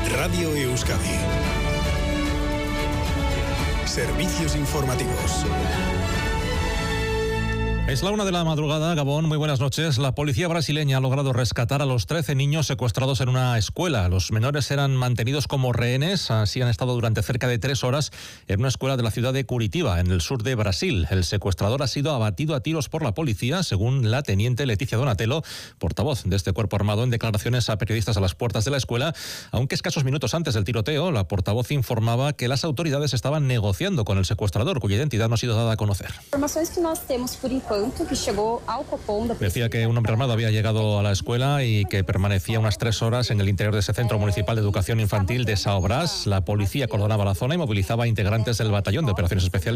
Radio Euskadi. Servicios informativos. Es la 1 de la madrugada, Gabón, muy buenas noches. La policía brasileña ha logrado rescatar a los 13 niños secuestrados en una escuela. Los menores eran mantenidos como rehenes, así han estado durante cerca de 3 horas en una escuela de la ciudad de Curitiba, en el sur de Brasil. El secuestrador ha sido abatido a tiros por la policía, según la teniente Leticia Donatello, portavoz de este cuerpo armado, en declaraciones a periodistas a las puertas de la escuela, aunque escasos minutos antes del tiroteo, la portavoz informaba que las autoridades estaban negociando con el secuestrador, cuya identidad no ha sido dada a conocer. Informaciones que nós temos por enquanto. Decía que un hombre armado había llegado a la escuela y que permanecía unas 3 horas en el interior de ese centro municipal de educación infantil de São Brás. La policía acordonaba la zona y movilizaba a integrantes del batallón de operaciones especiales